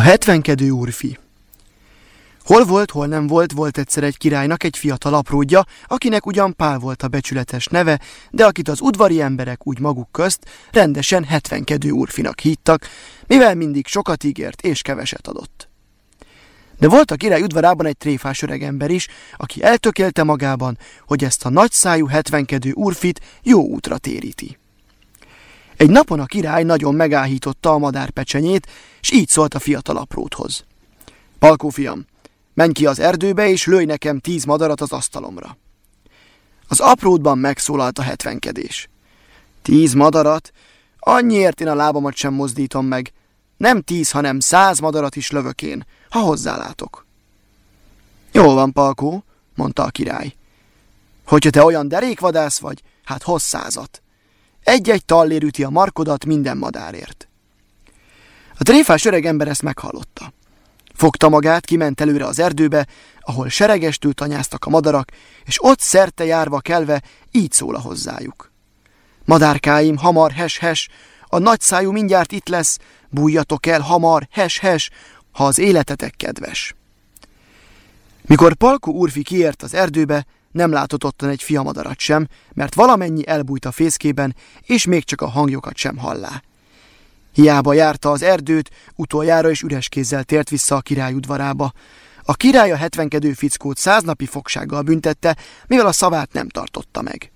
A 70. úrfi. Hol volt, hol nem volt, volt egyszer egy királynak egy fiatal apródja, akinek ugyan Pál volt a becsületes neve, de akit az udvari emberek úgy maguk közt rendesen 70. úrfinak hívtak, mivel mindig sokat ígért és keveset adott. De volt a király udvarában egy tréfás öregember is, aki eltökélte magában, hogy ezt a nagyszájú 70. úrfit jó útra téríti. Egy napon a király nagyon megáhította a madárpecsenyét, és így szólt a fiatal apródhoz. Palkó fiam, menj ki az erdőbe, és lőj nekem 10 madarat az asztalomra. Az apródban megszólalt a 70-kedés. 10 madarat? Annyiért én a lábamat sem mozdítom meg. Nem 10, hanem 100 madarat is lövök én, ha hozzálátok. Jól van, Palkó, mondta a király. Hogyha te olyan derékvadász vagy, hát hozz 100-at. Egy-egy tallér üti a markodat minden madárért. A tréfás öregember ezt meghallotta. Fogta magát, kiment előre az erdőbe, ahol seregestül tanyáztak a madarak, és ott szerte járva kelve így szól hozzájuk. Madárkáim, hamar, hes-hes, a nagyszájú mindjárt itt lesz, bújjatok el hamar, hes-hes, ha az életetek kedves. Mikor Palkó úrfi kiért az erdőbe, nem látott ottan egy fiamadarat sem, mert valamennyi elbújt a fészkében, és még csak a hangjokat sem hallá. Hiába járta az erdőt, utoljára is üres kézzel tért vissza a király udvarába. A király a 70. fickót 100 napi fogsággal büntette, mivel a szavát nem tartotta meg.